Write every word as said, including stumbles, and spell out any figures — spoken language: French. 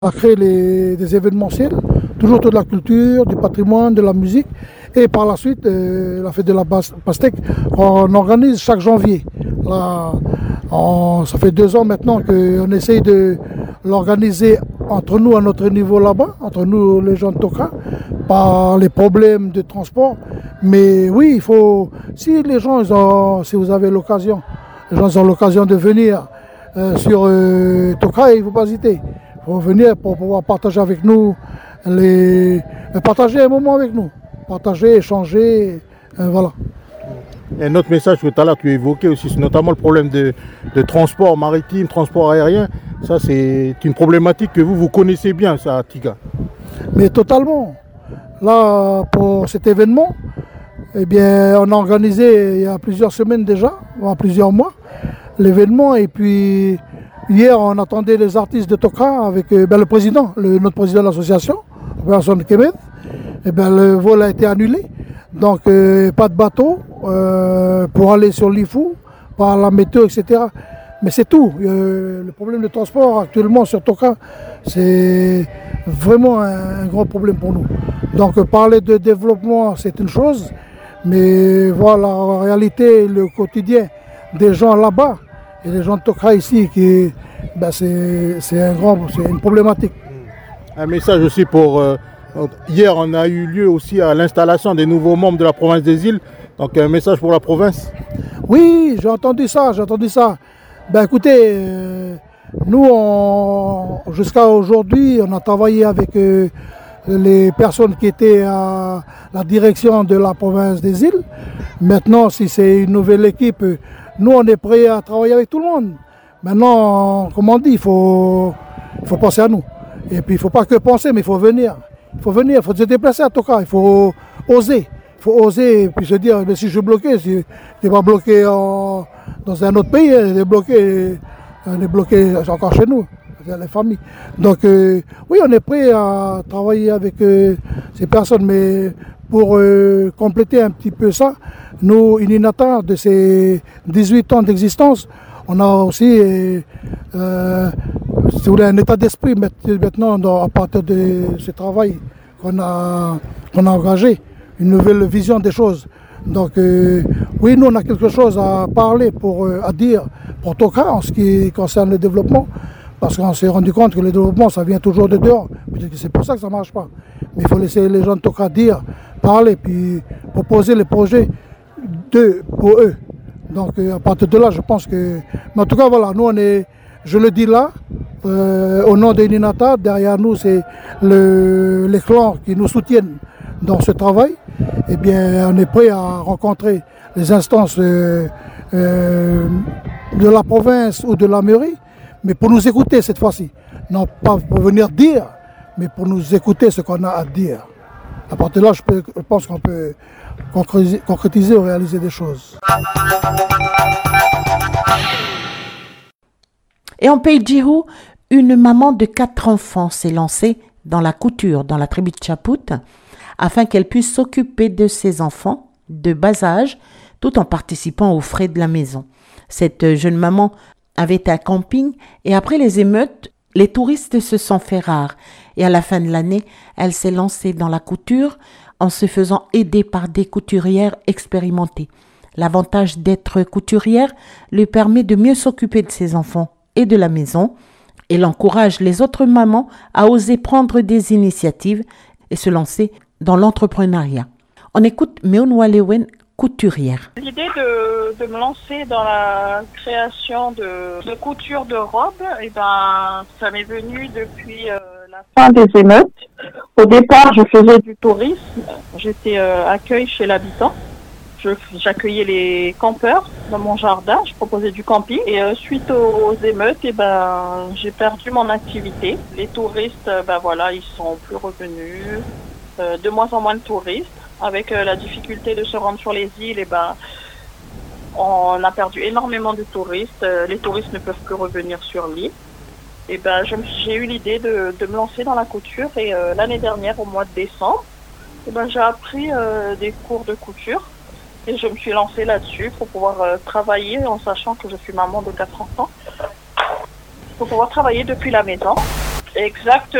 a créé les, des événementiels, toujours autour de la culture, du patrimoine, de la musique. Et par la suite, euh, la fête de la pastèque, on organise chaque janvier. Là, on, ça fait deux ans maintenant qu'on essaye de l'organiser entre nous à notre niveau là-bas, entre nous les gens de Toka, par les problèmes de transport. Mais oui, il faut, si les gens, ils ont, si vous avez l'occasion, les gens ont l'occasion de venir euh, sur euh, Toka, il ne faut pas hésiter. Il faut venir pour pouvoir partager avec nous, les, partager un moment avec nous, partager, échanger, euh, voilà. Un autre message que tout à l'heure tu évoquais aussi, c'est notamment le problème de, de transport maritime, transport aérien. Ça, c'est une problématique que vous, vous connaissez bien, ça, à Tiga. Mais totalement. Là, pour cet événement, eh bien, on a organisé il y a plusieurs semaines déjà, voire plusieurs mois, l'événement. Et puis, hier, on attendait les artistes de Toka avec ben, le président, le, notre président de l'association, personne Kemet. Eh bien, le vol a été annulé. Donc, euh, pas de bateau euh, pour aller sur l'Ifou, par la météo, et cetera. Mais c'est tout. Euh, le problème de transport actuellement sur Toka, c'est vraiment un, un grand problème pour nous. Donc, euh, parler de développement, c'est une chose. Mais voilà la réalité, le quotidien des gens là-bas et des gens de Toka ici, qui, ben, c'est, c'est, un grand, c'est une problématique. Un message aussi pour... Euh... Hier, on a eu lieu aussi à l'installation des nouveaux membres de la province des îles. Donc, un message pour la province. Oui, j'ai entendu ça, j'ai entendu ça. Ben écoutez, euh, nous, on, jusqu'à aujourd'hui, on a travaillé avec euh, les personnes qui étaient à la direction de la province des îles. Maintenant, si c'est une nouvelle équipe, nous, on est prêts à travailler avec tout le monde. Maintenant, comme on dit, il faut, il faut penser à nous. Et puis, il ne faut pas que penser, mais il faut venir. Il faut venir, il faut se déplacer à Toka, il faut oser. Il faut oser et puis se dire, mais si je suis bloqué, si je n'es pas bloqué en, dans un autre pays, on est bloqué, on est bloqué encore chez nous, les familles. Donc euh, oui, on est prêt à travailler avec euh, ces personnes, mais pour euh, compléter un petit peu ça, nous, Ininata, de ces dix-huit ans d'existence, on a aussi euh, euh, si vous voulez, un état d'esprit maintenant dans, à partir de ce travail qu'on a, qu'on a engagé, une nouvelle vision des choses. Donc euh, oui, nous on a quelque chose à parler, pour, euh, à dire pour Toka en ce qui concerne le développement, parce qu'on s'est rendu compte que le développement ça vient toujours de dehors. Peut-être que c'est pour ça que ça ne marche pas. Mais il faut laisser les gens de Toka dire, parler, puis proposer les projets de, pour eux. Donc euh, à partir de là, je pense que... Mais en tout cas, voilà, nous on est, je le dis là, Euh, au nom de Ininata, derrière nous, c'est le, les clans qui nous soutiennent dans ce travail. Eh bien, on est prêt à rencontrer les instances euh, euh, de la province ou de la mairie, mais pour nous écouter cette fois-ci. Non pas pour venir dire, mais pour nous écouter ce qu'on a à dire. À partir de là, je, peux, je pense qu'on peut concrétiser, concrétiser ou réaliser des choses. Et en Pays Djihou, une maman de quatre enfants s'est lancée dans la couture dans la tribu de Chaput afin qu'elle puisse s'occuper de ses enfants de bas âge tout en participant aux frais de la maison. Cette jeune maman avait un camping et après les émeutes, les touristes se sont fait rares. Et à la fin de l'année, elle s'est lancée dans la couture en se faisant aider par des couturières expérimentées. L'avantage d'être couturière lui permet de mieux s'occuper de ses enfants et de la maison. Elle encourage les autres mamans à oser prendre des initiatives et se lancer dans l'entrepreneuriat. On écoute Meoun Walewen, couturière. L'idée de, de me lancer dans la création de, de couture de robes, eh ben, ça m'est venu depuis euh, la fin des émeutes. Au départ, je faisais du tourisme. J'étais euh, accueil chez l'habitant. Je, j'accueillais les campeurs dans mon jardin, je proposais du camping. Et euh, suite aux, aux émeutes, eh ben, j'ai perdu mon activité. Les touristes, euh, ben voilà, ils sont plus revenus, euh, de moins en moins de touristes. Avec euh, la difficulté de se rendre sur les îles, eh ben, on a perdu énormément de touristes. Euh, les touristes ne peuvent plus revenir sur l'île. Et ben, je, j'ai eu l'idée de, de me lancer dans la couture. Et euh, l'année dernière, au mois de décembre, eh ben, j'ai appris euh, des cours de couture. Et je me suis lancée là-dessus pour pouvoir euh, travailler en sachant que je suis maman de quatre enfants. Pour pouvoir travailler depuis la maison. Exactement.